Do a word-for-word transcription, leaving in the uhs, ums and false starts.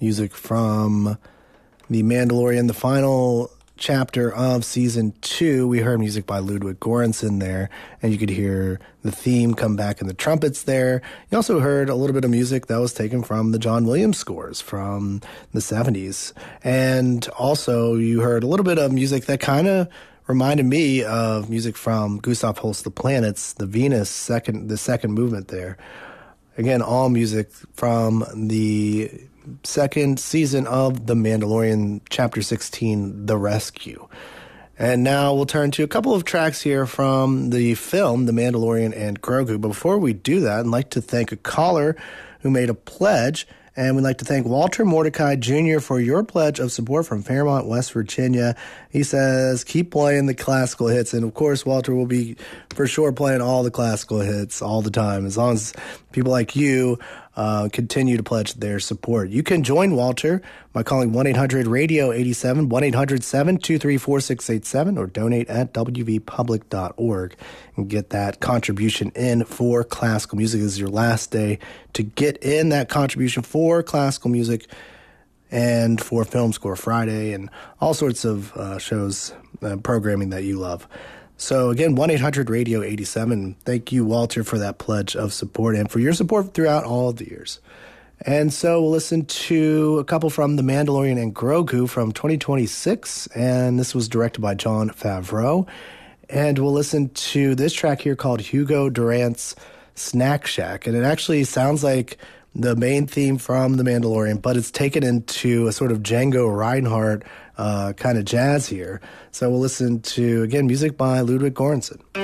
music from The Mandalorian, the final chapter of season two. We heard music by Ludwig Göransson there, and you could hear the theme come back in the trumpets there. You also heard a little bit of music that was taken from the John Williams scores from the seventies. And also you heard a little bit of music that kind of reminded me of music from Gustav Holst the Planets, the Venus second, the second movement there. Again, all music from the second season of The Mandalorian, Chapter sixteen, The Rescue. And now we'll turn to a couple of tracks here from the film, The Mandalorian and Grogu. But before we do that, I'd like to thank a caller who made a pledge. And we'd like to thank Walter Mordecai Junior for your pledge of support from Fairmont, West Virginia. He says, keep playing the classical hits. And, of course, Walter will be for sure playing all the classical hits all the time, as long as people like you uh, continue to pledge their support. You can join Walter by calling one eight hundred radio eighty-seven, one eight hundred seven two three four six eight seven, or donate at w v public dot org and get that contribution in for classical music. This is your last day to get in that contribution for classical music and for Film Score Friday and all sorts of uh, shows, uh, programming that you love. So again, one eight hundred radio eighty-seven. Thank you, Walter, for that pledge of support and for your support throughout all of the years. And so we'll listen to a couple from The Mandalorian and Grogu from twenty twenty-six, and this was directed by Jon Favreau. And we'll listen to this track here called Hugo Durant's Snack Shack, and it actually sounds like the main theme from The Mandalorian, but it's taken into a sort of Django Reinhardt uh, kind of jazz here. So we'll listen to, again, music by Ludwig Göransson.